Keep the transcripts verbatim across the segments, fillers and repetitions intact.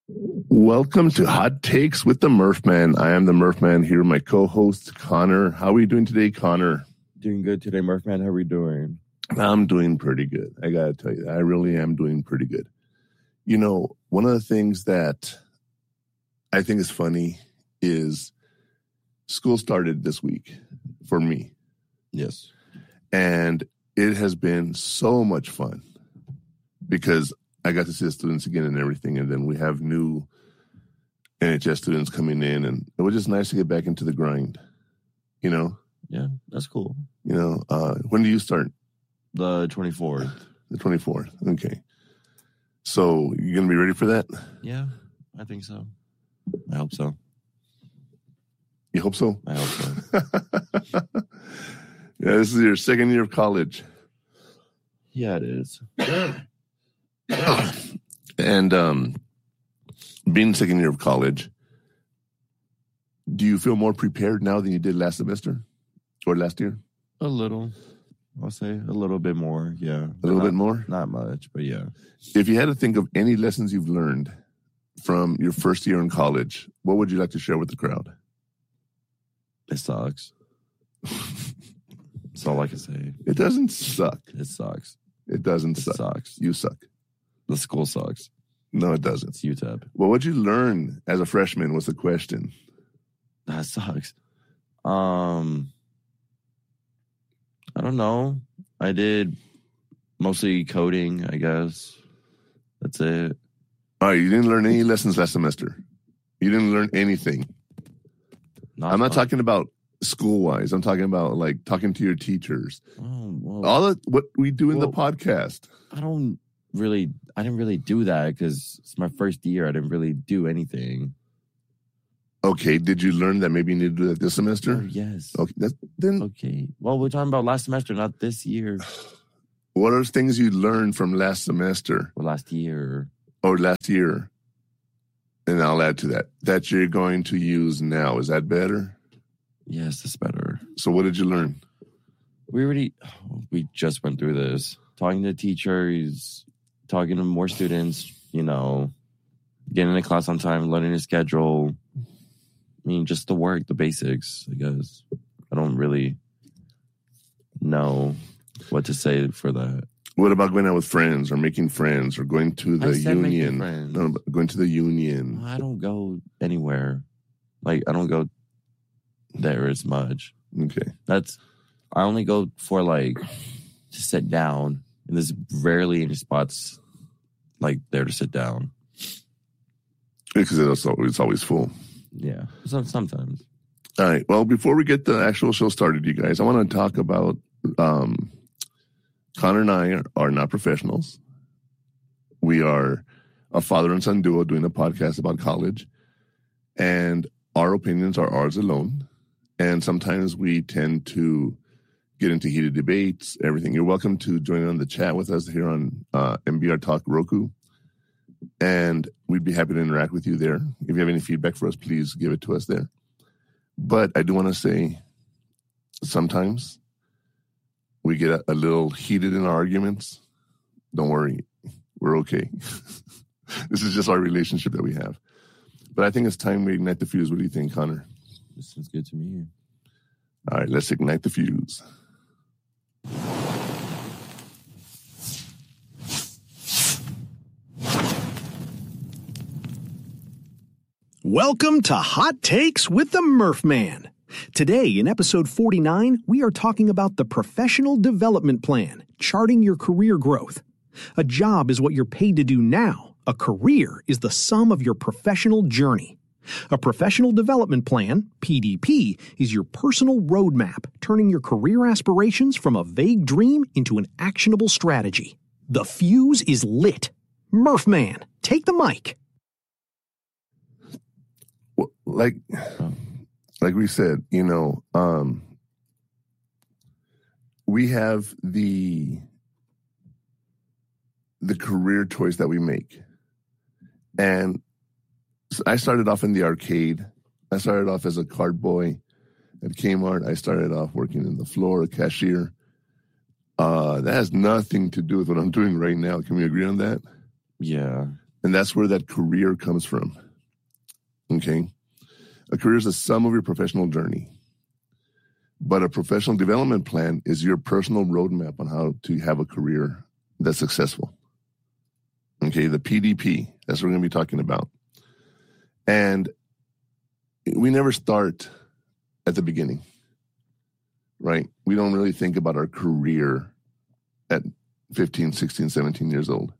Welcome to Hot Takes with the Murph Man. I am the Murph Man here, my co-host Connor. How are we doing today, Connor? Doing good today, Murph Man. How are we doing? I'm doing pretty good. I gotta tell you, I really am doing pretty good. You know, one of the things that I think is funny is school started this week for me. Yes. And it has been so much fun because I got to see the students again and everything. And then we have new N H S students coming in, and it was just nice to get back into the grind, you know? Yeah, that's cool. You know, uh, when do you start? The twenty-fourth. The twenty-fourth. Okay. So you're going to be ready for that? Yeah, I think so. I hope so. You hope so? I hope so. Yeah, this is your second year of college. Yeah, it is. And um, being second year of college, do you feel more prepared now than you did last semester or last year? A little. I'll say a little bit more, yeah. A little not, bit more? Not much, but yeah. If you had to think of any lessons you've learned from your first year in college, what would you like to share with the crowd? It sucks. That's all I can say. It doesn't suck. It sucks. It doesn't It suck. sucks. You suck. The school sucks. No, it doesn't. It's U T E P. Well, what'd you learn as a freshman was the question. That sucks. Um, I don't know. I did mostly coding, I guess. That's it. All right, you didn't learn any lessons last semester. You didn't learn anything. Not I'm not much. talking about school-wise. I'm talking about, like, talking to your teachers. Oh, well, All of what we do in well, the podcast. I don't really, I didn't really do that because it's my first year. I didn't really do anything. Okay, did you learn that maybe you need to do that this semester? Oh, yes. Okay, that's, then Okay. Well, we're talking about last semester, not this year. what are things you learned from last semester Or last year. or last year? And I'll add to that, that you're going to use now. Is that better? Yes, that's better. So what did you learn? We already, we just went through this. Talking to teachers, talking to more students, you know, getting into class on time, learning a schedule. I mean, just the work, the basics, I guess. I don't really know what to say for that. What about going out with friends or making friends or going to I the said making union? friends. No, but going to the union. I don't go anywhere. Like, I don't go there as much. Okay. That's, I only go for, like, to sit down. And there's rarely any spots, like, there to sit down. Because it's always, it's always full. Yeah. So, sometimes. All right. Well, before we get the actual show started, you guys, I want to talk about um, Connor and I are, are not professionals. We are a father and son duo doing a podcast about college. And our opinions are ours alone. And sometimes we tend to get into heated debates, everything. You're welcome to join in on the chat with us here on uh, M B R Talk Roku. And we'd be happy to interact with you there. If you have any feedback for us, please give it to us there. But I do want to say sometimes we get a, a little heated in our arguments. Don't worry. We're okay. This is just our relationship that we have. But I think it's time we ignite the fuse. What do you think, Connor? This sounds good to me. All right, let's ignite the fuse. Welcome to Hot Takes with the Murph Man. Today, in episode forty-nine, we are talking about the Professional Development Plan, charting your career growth. A job is what you're paid to do now. A career is the sum of your professional journey. A Professional Development Plan, P D P, is your personal roadmap, turning your career aspirations from a vague dream into an actionable strategy. The fuse is lit. Murph Man, take the mic. Well, like, like we said, you know, um, we have the the career choice that we make. And I started off in the arcade. I started off as a card boy at Kmart. I started off working in the floor, a cashier. Uh, that has nothing to do with what I'm doing right now. Can we agree on that? Yeah. And that's where that career comes from. Okay. A career is the sum of your professional journey. But a professional development plan is your personal roadmap on how to have a career that's successful. Okay. The P D P, that's what we're going to be talking about. And we never start at the beginning, right? We don't really think about our career at fifteen, sixteen, seventeen years old.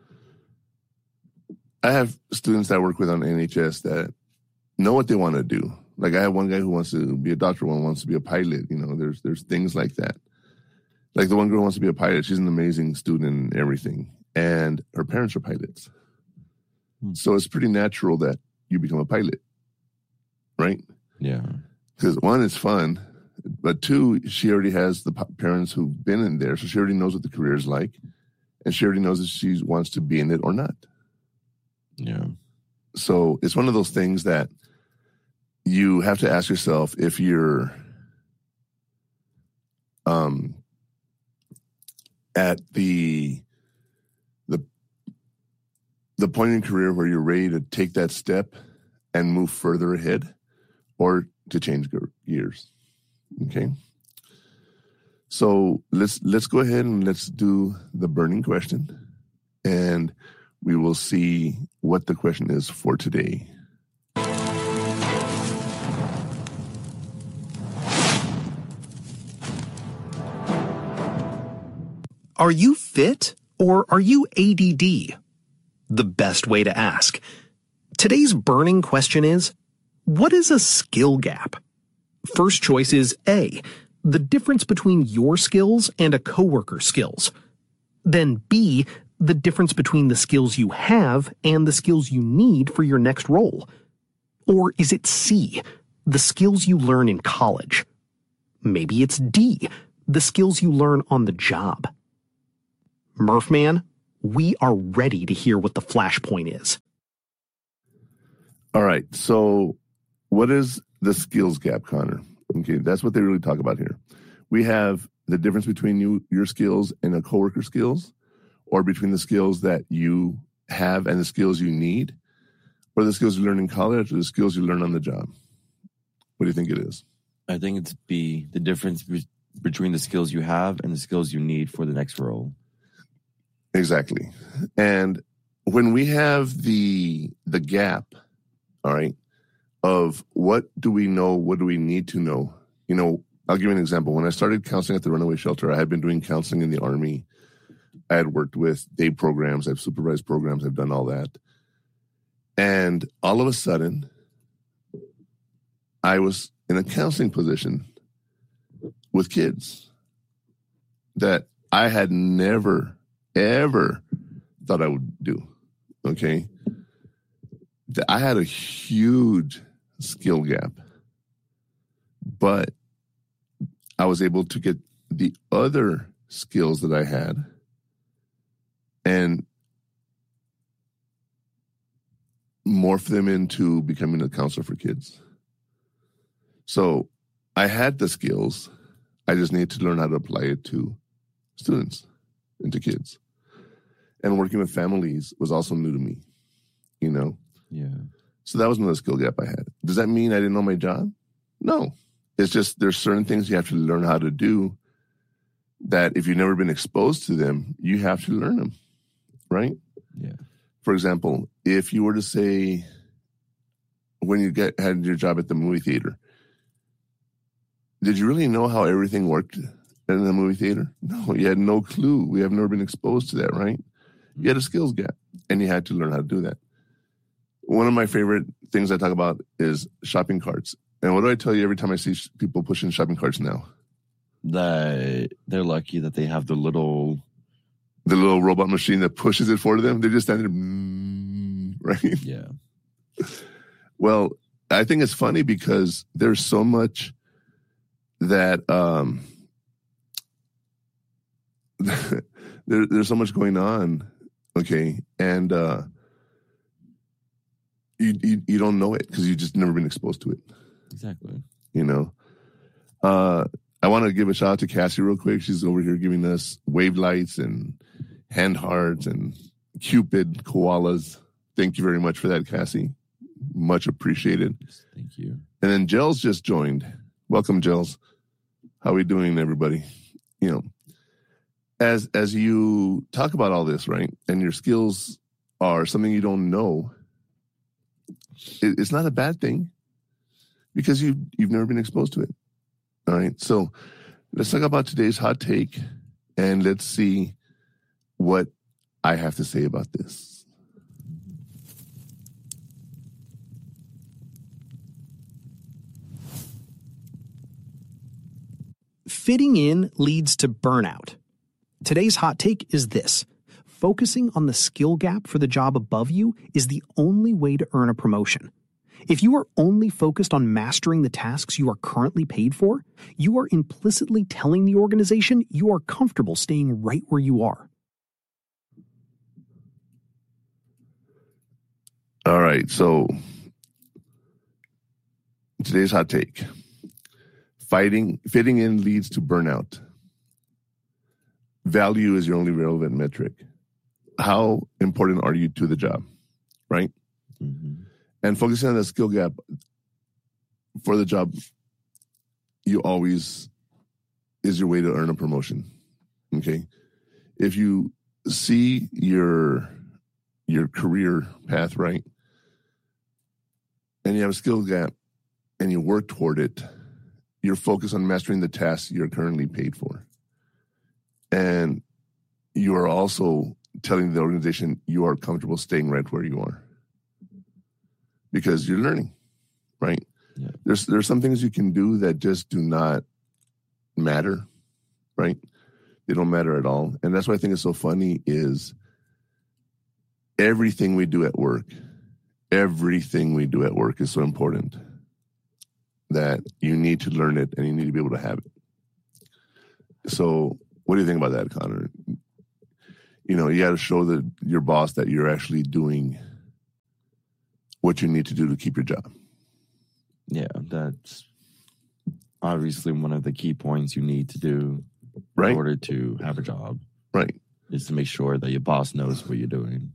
I have students that I work with on N H S that know what they want to do. Like I have one guy who wants to be a doctor, one wants to be a pilot. You know, there's there's things like that. Like the one girl wants to be a pilot. She's an amazing student and everything. And her parents are pilots. Hmm. So it's pretty natural that you become a pilot, right? Yeah. Because one, it's fun. But two, she already has the parents who've been in there. So she already knows what the career is like. And she already knows if she wants to be in it or not. Yeah. So it's one of those things that you have to ask yourself if you're um, at the the the point in your career where you're ready to take that step and move further ahead, or to change gears. Okay. So let's let's go ahead and let's do the burning question, and we will see what the question is for today. Are you fit or are you A D D? The best way to ask. Today's burning question is, what is a skill gap? First choice is A, the difference between your skills and a coworker's skills. Then B, the difference between the skills you have and the skills you need for your next role. Or is it C, the skills you learn in college? Maybe it's D, the skills you learn on the job. Murphman, we are ready to hear what the flashpoint is. All right. So what is the skills gap, Connor? Okay, that's what they really talk about here. We have the difference between you, your skills and a coworker's skills, or between the skills that you have and the skills you need, or the skills you learn in college or the skills you learn on the job. What do you think it is? I think it's B, the difference be- between the skills you have and the skills you need for the next role. Exactly. And when we have the the gap, all right, of what do we know, what do we need to know? You know, I'll give you an example. When I started counseling at the runaway shelter, I had been doing counseling in the Army. I had worked with day programs. I've supervised programs. I've done all that. And all of a sudden, I was in a counseling position with kids that I had never, ever thought I would do. Okay. I had a huge skill gap, but I was able to get the other skills that I had and morph them into becoming a counselor for kids. So I had the skills. I just needed to learn how to apply it to students and to kids. And working with families was also new to me, you know? Yeah. So that was another skill gap I had. Does that mean I didn't know my job? No. It's just there's certain things you have to learn how to do that if you've never been exposed to them, you have to learn them, right? Yeah. For example, if you were to say, when you get had your job at the movie theater, did you really know how everything worked in the movie theater? No, you had no clue. We have never been exposed to that, right? You had a skills gap, and you had to learn how to do that. One of my favorite things I talk about is shopping carts. And what do I tell you every time I see sh- people pushing shopping carts now? That they're lucky that they have the little... The little robot machine that pushes it for them. They just stand there, mm, right? Yeah. Well, I think it's funny because there's so much that... Um, there, there's so much going on, okay? And... Uh, You, you you don't know it because you've just never been exposed to it. Exactly. You know, uh, I want to give a shout out to Cassie real quick. She's over here giving us wave lights and hand hearts and Cupid koalas. Thank you very much for that, Cassie. Much appreciated. Thank you. And then Gels just joined. Welcome, Gels. How we doing, everybody? You know, as as you talk about all this, right, and your skills are something you don't know, it, it's not a bad thing because you you've never been exposed to it. All right, so let's talk about today's hot take, and let's see what I have to say about this. Fitting in leads to burnout. Today's hot take is this: focusing on the skill gap for the job above you is the only way to earn a promotion. If you are only focused on mastering the tasks you are currently paid for, you are implicitly telling the organization you are comfortable staying right where you are. All right, so today's hot take. Fighting, fitting in leads to burnout. Value is your only relevant metric. How important are you to the job, right? Mm-hmm. And focusing on the skill gap for the job, you always is your way to earn a promotion. Okay, if you see your your career path right, and you have a skill gap, and you work toward it, you're focused on mastering the tasks you're currently paid for. And you are also telling the organization you are comfortable staying right where you are because you're learning, right? Yeah. There's there's some things you can do that just do not matter, right? They don't matter at all. And that's why I think it's so funny is everything we do at work, everything we do at work is so important that you need to learn it and you need to be able to have it. So what do you think about that, Connor? You know, you got to show the, your boss that you're actually doing what you need to do to keep your job. Yeah, that's obviously one of the key points you need to do right? in order to have a job. Right. Is to make sure that your boss knows what you're doing.